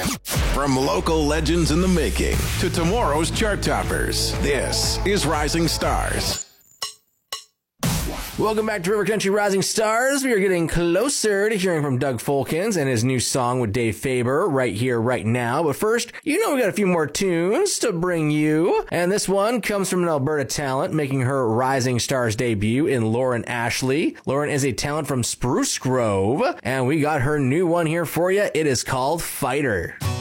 From local legends in the making to tomorrow's chart toppers, this is Rising Stars. Welcome back to River Country Rising Stars. We are getting closer to hearing from Doug Fulkins and his new song with Dave Faber right here, right now. But first, we got a few more tunes to bring you. And this one comes from an Alberta talent making her Rising Stars debut in Lauren Ashley. Lauren is a talent from Spruce Grove, and we got her new one here for you. It is called Fighter.